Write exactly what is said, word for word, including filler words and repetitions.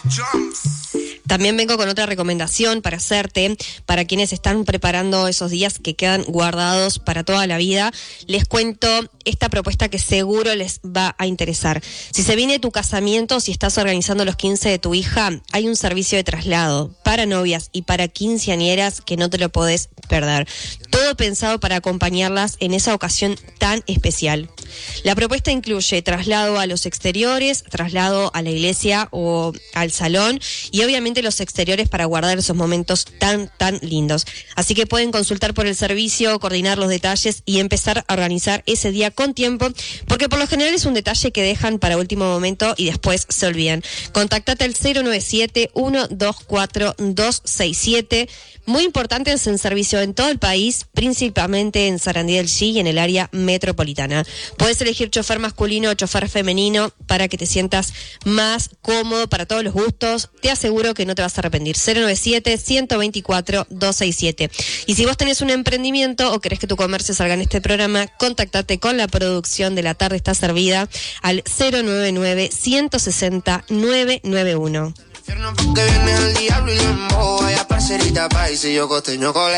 También vengo con otra recomendación para hacerte, para quienes están preparando esos días que quedan guardados para toda la vida. Les cuento esta propuesta que seguro les va a interesar. Si se viene tu casamiento, si estás organizando los quince de tu hija, hay un servicio de traslado para novias y para quinceañeras que no te lo podés perder. Todo pensado para acompañarlas en esa ocasión tan especial. La propuesta incluye traslado a los exteriores, traslado a la iglesia o al salón y obviamente los exteriores para guardar esos momentos tan, tan lindos. Así que pueden consultar por el servicio, coordinar los detalles y empezar a organizar ese día con tiempo, porque por lo general es un detalle que dejan para último momento y después se olvidan. Contáctate al cero nueve siete, uno dos cuatro, dos seis siete. Muy importante, es en servicio en todo el país, principalmente en Sarandí del Chi y en el área metropolitana. Puedes elegir chofer masculino o chofer femenino para que te sientas más cómodo para todos los gustos. Te aseguro que no te vas a arrepentir. cero nueve siete, uno dos cuatro, dos seis siete. Y si vos tenés un emprendimiento o querés que tu comercio salga en este programa, contactate con la producción de La Tarde Está Servida al cero nueve nueve, uno seis cero, nueve nueve uno.